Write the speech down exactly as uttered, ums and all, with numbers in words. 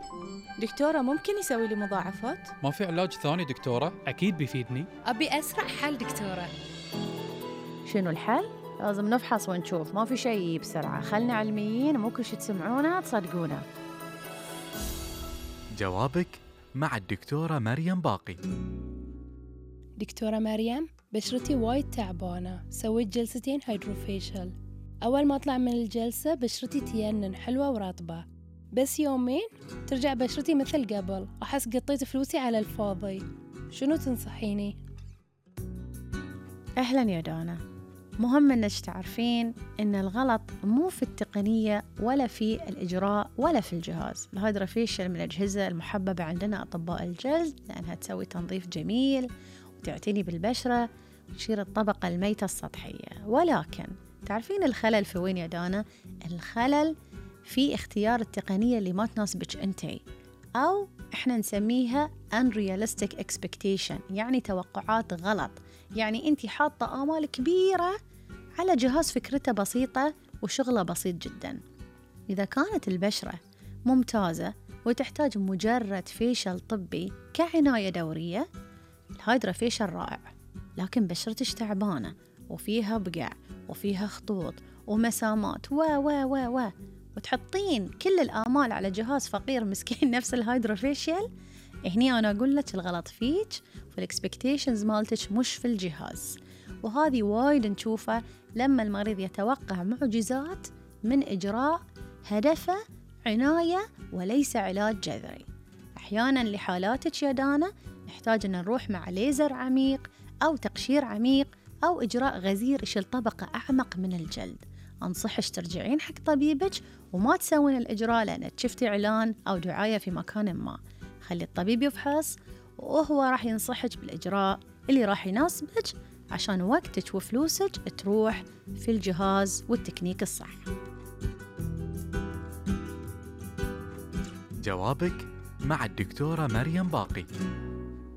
دكتورة ممكن يسوي لي مضاعفات؟ ما في علاج ثاني دكتورة؟ أكيد بيفيدني. أبي أسرع حل دكتورة. شنو الحل؟ لازم نفحص ونشوف، ما في شيء بسرعة، خلنا علميين، مو كل شي تسمعونه تصدقونه. جوابك مع الدكتورة مريم باقي. دكتورة مريم، بشرتي وايد تعبانة، سويت جلستين هيدروفيشل. أول ما أطلع من الجلسة بشرتي تينن حلوة ورطبة، بس يومين ترجع بشرتي مثل قبل، أحس قطيت فلوسي على الفاضي. شنو تنصحيني؟ أهلا يا دانا، مهم أنك تعرفين أن الغلط مو في التقنية ولا في الإجراء ولا في الجهاز. الهيدروفيشل من الأجهزة المحببة عندنا أطباء الجلد، لأنها تسوي تنظيف جميل وتعتني بالبشرة وتشيل الطبقة الميتة السطحية. ولكن تعرفين الخلل في وين يا دانا؟ الخلل في اختيار التقنية اللي ما تناسبك أنتي، أو إحنا نسميها unrealistic expectation، يعني توقعات غلط. يعني أنتي حاطة آمال كبيرة على جهاز فكرته بسيطة وشغله بسيط جدا. إذا كانت البشرة ممتازة وتحتاج مجرد فيشل طبي كعناية دورية، الهيدروفيشل رائع. لكن بشرتش تعبانة وفيها بقع وفيها خطوط ومسامات و و و و وتحطين كل الآمال على جهاز فقير مسكين نفس الهيدروفيشل، هني أنا أقول لك الغلط فيك والإكسبكتيشنز مالتك مش في الجهاز. وهذه وايد نشوفه لما المريض يتوقع معجزات من إجراء هدفه عناية وليس علاج جذري. أحيانا لحالاتك يا دانا نحتاج أن نروح مع ليزر عميق أو تقشير عميق أو إجراء غزير يشيل طبقة أعمق من الجلد. أنصحش ترجعين حق طبيبك وما تسوين الإجراء لأنك شفتي إعلان أو دعاية في مكان ما. خلي الطبيب يفحص وهو راح ينصحك بالإجراء اللي راح يناسبك عشان وقتك وفلوسك تروح في الجهاز والتكنيك الصح. جوابك مع الدكتورة مريم باقي.